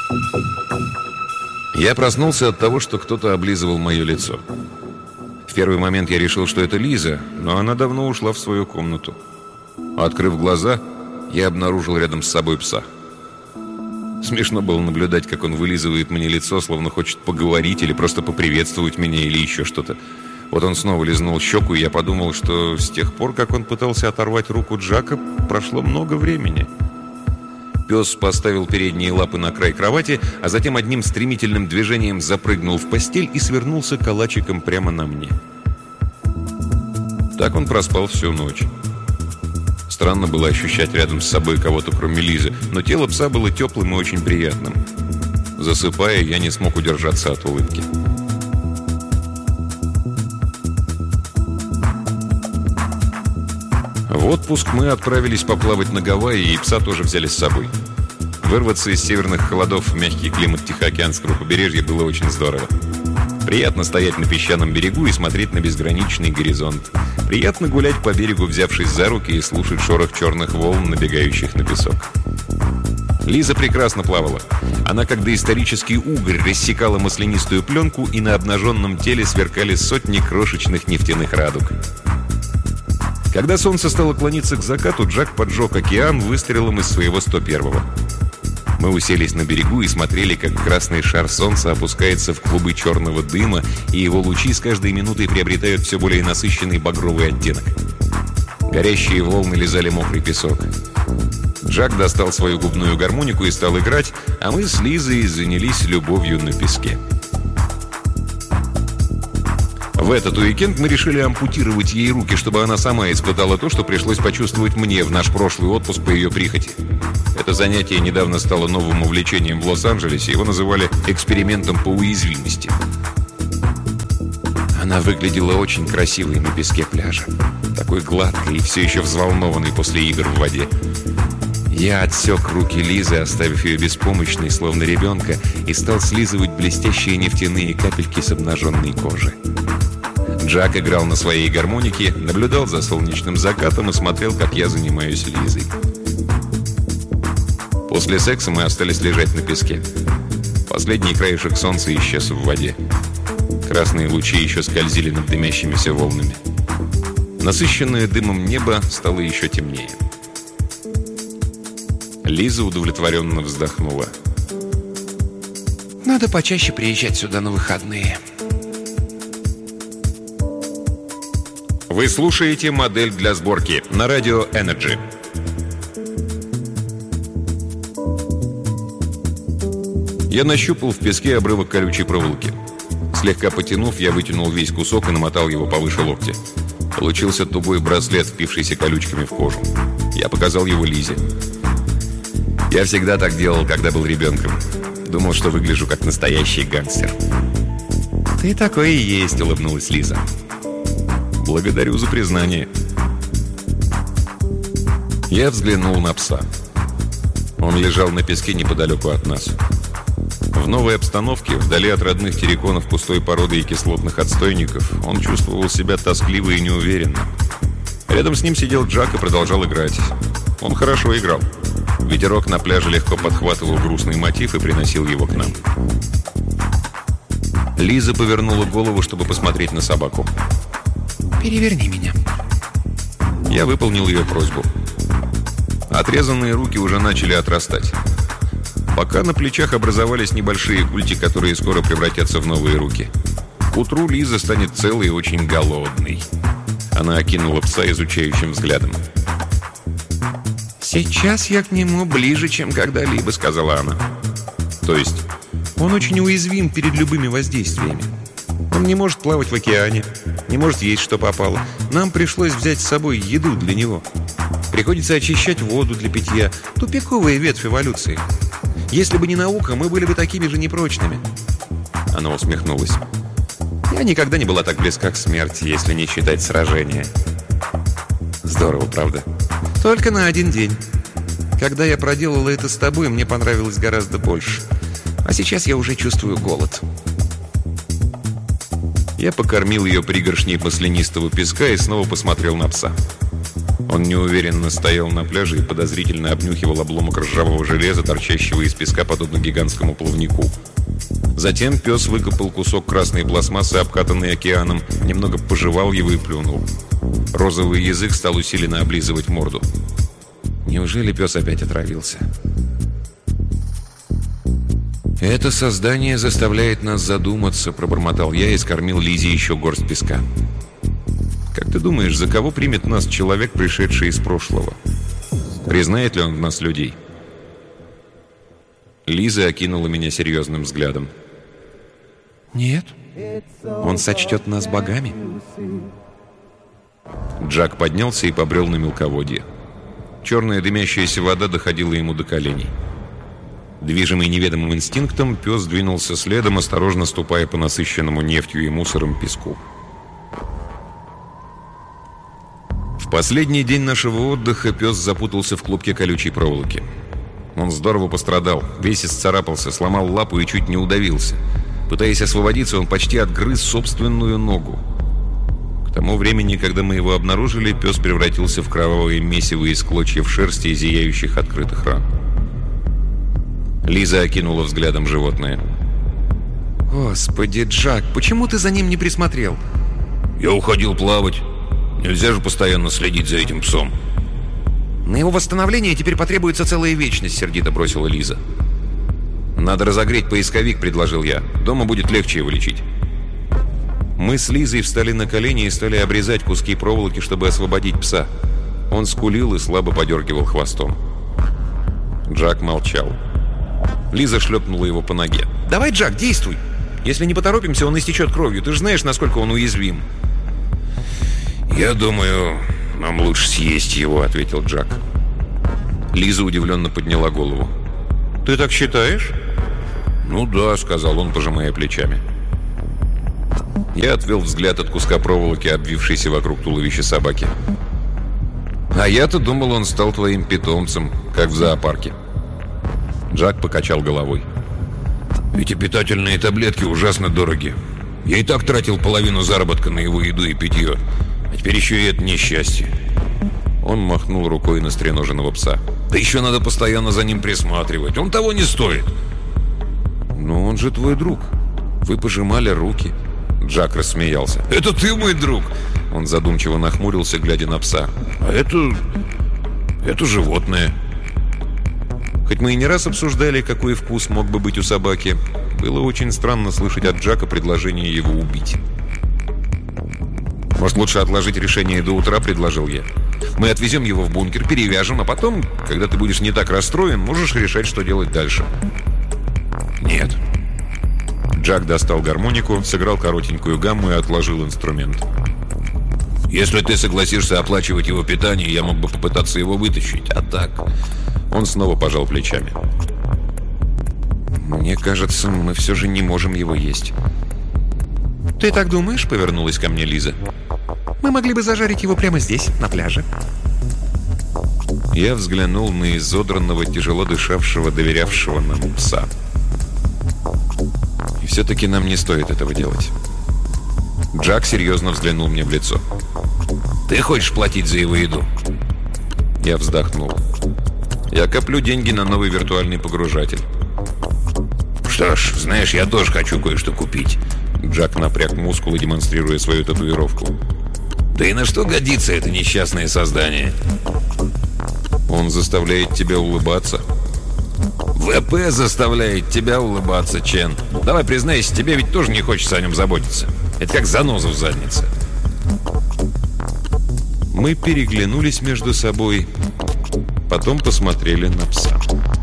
Я проснулся от того, что кто-то облизывал мое лицо. В первый момент я решил, что это Лиза, но она давно ушла в свою комнату. Открыв глаза, я обнаружил рядом с собой пса. Смешно было наблюдать, как он вылизывает мне лицо, словно хочет поговорить или просто поприветствовать меня или еще что-то. Вот он снова лизнул щеку, и я подумал, что с тех пор, как он пытался оторвать руку Джака, прошло много времени. Пес поставил передние лапы на край кровати, а затем одним стремительным движением запрыгнул в постель и свернулся калачиком прямо на мне. Так он проспал всю ночь. Странно было ощущать рядом с собой кого-то, кроме Лизы, но тело пса было теплым и очень приятным. Засыпая, я не смог удержаться от улыбки. В отпуск мы отправились поплавать на Гавайи, и пса тоже взяли с собой. Вырваться из северных холодов в мягкий климат Тихоокеанского побережья было очень здорово. Приятно стоять на песчаном берегу и смотреть на безграничный горизонт. Приятно гулять по берегу, взявшись за руки, и слушать шорох черных волн, набегающих на песок. Лиза прекрасно плавала. Она, как доисторический угорь, рассекала маслянистую пленку, и на обнаженном теле сверкали сотни крошечных нефтяных радуг. Когда солнце стало клониться к закату, Джак поджег океан выстрелом из своего 101-го. Мы уселись на берегу и смотрели, как красный шар солнца опускается в клубы черного дыма, и его лучи с каждой минутой приобретают все более насыщенный багровый оттенок. Горящие волны лизали мокрый песок. Джак достал свою губную гармонику и стал играть, а мы с Лизой занялись любовью на песке. В этот уикенд мы решили ампутировать ей руки, чтобы она сама испытала то, что пришлось почувствовать мне в наш прошлый отпуск по ее прихоти. Это занятие недавно стало новым увлечением в Лос-Анджелесе, его называли «экспериментом по уязвимости». Она выглядела очень красивой на песке пляжа, такой гладкой и все еще взволнованной после игр в воде. Я отсек руки Лизы, оставив ее беспомощной, словно ребенка, и стал слизывать блестящие нефтяные капельки с обнаженной кожи. Джак играл на своей гармонике, наблюдал за солнечным закатом и смотрел, как я занимаюсь Лизой. После секса мы остались лежать на песке. Последний краешек солнца исчез в воде. Красные лучи еще скользили над дымящимися волнами. Насыщенное дымом небо стало еще темнее. Лиза удовлетворенно вздохнула. «Надо почаще приезжать сюда на выходные». Вы слушаете «Модель для сборки» на радио Energy. Я нащупал в песке обрывок колючей проволоки. Слегка потянув, я вытянул весь кусок и намотал его повыше локтя. Получился тугой браслет, впившийся колючками в кожу. Я показал его Лизе. Я всегда так делал, когда был ребенком. Думал, что выгляжу как настоящий гангстер. «Ты такой и есть», — улыбнулась Лиза. «Благодарю за признание». Я взглянул на пса. Он лежал на песке неподалеку от нас. В новой обстановке, вдали от родных терриконов пустой породы и кислотных отстойников, он чувствовал себя тоскливо и неуверенно. Рядом с ним сидел Джак и продолжал играть. Он хорошо играл. Ветерок на пляже легко подхватывал грустный мотив и приносил его к нам. Лиза повернула голову, чтобы посмотреть на собаку. «Переверни меня». Я выполнил ее просьбу. Отрезанные руки уже начали отрастать. Пока на плечах образовались небольшие культи, которые скоро превратятся в новые руки. К утру Лиза станет целой и очень голодной. Она окинула пса изучающим взглядом. «Сейчас я к нему ближе, чем когда-либо», — сказала она. «То есть?» «Он очень уязвим перед любыми воздействиями. Он не может плавать в океане, не может есть, что попало. Нам пришлось взять с собой еду для него. Приходится очищать воду для питья. Тупиковая ветвь эволюции. Если бы не наука, мы были бы такими же непрочными». Она усмехнулась. «Я никогда не была так близка к смерти, если не считать сражения». «Здорово, правда?» «Только на один день. Когда я проделала это с тобой, мне понравилось гораздо больше. А сейчас я уже чувствую голод». Я покормил ее пригоршней маслянистого песка и снова посмотрел на пса. Он неуверенно стоял на пляже и подозрительно обнюхивал обломок ржавого железа, торчащего из песка, подобно гигантскому плавнику. Затем пес выкопал кусок красной пластмассы, обкатанный океаном, немного пожевал его и плюнул. Розовый язык стал усиленно облизывать морду. Неужели пес опять отравился? «Это создание заставляет нас задуматься», — пробормотал я и скормил Лизе еще горсть песка. «Как ты думаешь, за кого примет нас человек, пришедший из прошлого? Признает ли он в нас людей?» Лиза окинула меня серьезным взглядом. «Нет. Он сочтет нас богами». Джак поднялся и побрел на мелководье. Черная дымящаяся вода доходила ему до коленей. Движимый неведомым инстинктом, пес двинулся следом, осторожно ступая по насыщенному нефтью и мусором песку. В последний день нашего отдыха пес запутался в клубке колючей проволоки. Он здорово пострадал, весь исцарапался, сломал лапу и чуть не удавился. Пытаясь освободиться, он почти отгрыз собственную ногу. К тому времени, когда мы его обнаружили, пес превратился в кровавое месиво из клочьев шерсти и зияющих открытых ран. Лиза окинула взглядом животное. «Господи, Джак, почему ты за ним не присмотрел?» «Я уходил плавать. Нельзя же постоянно следить за этим псом». «На его восстановление теперь потребуется целая вечность», — сердито бросила Лиза. «Надо разогреть поисковик», — предложил я. «Дома будет легче его лечить». Мы с Лизой встали на колени и стали обрезать куски проволоки, чтобы освободить пса. Он скулил и слабо подергивал хвостом. Джак молчал. Лиза шлепнула его по ноге. «Давай, Джак, действуй! Если не поторопимся, он истечет кровью. Ты же знаешь, насколько он уязвим». «Я думаю, нам лучше съесть его», — ответил Джак. Лиза удивленно подняла голову. «Ты так считаешь?» «Ну да», — сказал он, пожимая плечами. Я отвел взгляд от куска проволоки, обвившейся вокруг туловища собаки. «А я-то думал, он стал твоим питомцем, как в зоопарке». Джак покачал головой. «Эти питательные таблетки ужасно дороги. Я и так тратил половину заработка на его еду и питье. А теперь еще и это несчастье». Он махнул рукой на стреноженного пса. «Да еще надо постоянно за ним присматривать. Он того не стоит». «Но он же твой друг. Вы пожимали руки». Джак рассмеялся. «Это ты мой друг!» Он задумчиво нахмурился, глядя на пса. «А это животное». Хоть мы и не раз обсуждали, какой вкус мог бы быть у собаки, было очень странно слышать от Джака предложение его убить. «Может, лучше отложить решение до утра», — предложил я. «Мы отвезем его в бункер, перевяжем, а потом, когда ты будешь не так расстроен, можешь решать, что делать дальше». «Нет». Джак достал гармонику, сыграл коротенькую гамму и отложил инструмент. «Если ты согласишься оплачивать его питание, я мог бы попытаться его вытащить, а так...» Он снова пожал плечами. «Мне кажется, мы все же не можем его есть». «Ты так думаешь?» — повернулась ко мне Лиза. «Мы могли бы зажарить его прямо здесь, на пляже». Я взглянул на изодранного, тяжело дышавшего, доверявшего нам пса. И все-таки нам не стоит этого делать. Джак серьезно взглянул мне в лицо. «Ты хочешь платить за его еду?» Я вздохнул. «Я коплю деньги на новый виртуальный погружатель». «Что ж, знаешь, я тоже хочу кое-что купить». Джак напряг мускулы, демонстрируя свою татуировку. «Да и на что годится это несчастное создание?» «Он заставляет тебя улыбаться». «ВП заставляет тебя улыбаться, Чен. Давай признайся, тебе ведь тоже не хочется о нем заботиться. Это как заноза в заднице». Мы переглянулись между собой, потом посмотрели на пса.